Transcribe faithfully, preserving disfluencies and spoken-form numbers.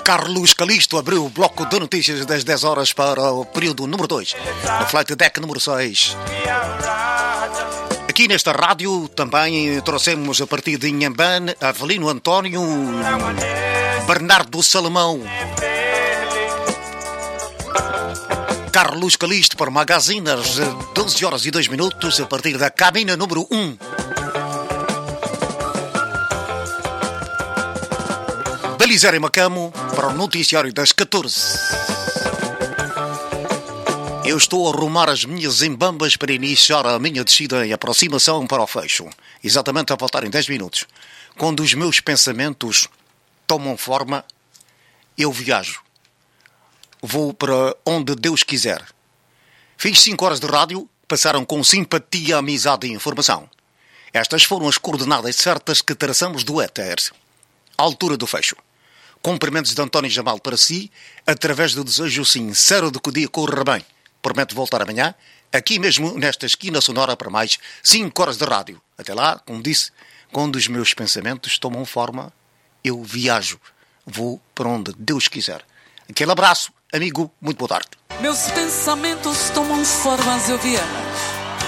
Carlos Calisto abriu o bloco de notícias das dez horas para o período número dois, no Flight Deck número seis. Aqui nesta rádio também trouxemos a partir de Inhambane Avelino António, Bernardo Salomão, Carlos Calisto para Magazine às doze horas e dois minutos a partir da cabina número um. Belisário Macamo para o noticiário das catorze. Eu estou a arrumar as minhas embambas para iniciar a minha descida em aproximação para o fecho. Exatamente a faltarem dez minutos. Quando os meus pensamentos tomam forma, eu viajo. Vou para onde Deus quiser. Fiz cinco horas de rádio, passaram com simpatia, amizade e informação. Estas foram as coordenadas certas que traçamos do éter. À altura do fecho. Cumprimentos de António Jamal para si, através do desejo sincero de que o dia corra bem. Prometo voltar amanhã, aqui mesmo nesta esquina sonora, para mais cinco horas de rádio. Até lá, como disse, quando os meus pensamentos tomam forma, eu viajo. Vou para onde Deus quiser. Aquele abraço, amigo, muito boa tarde. Meus pensamentos tomam formas, eu viajo.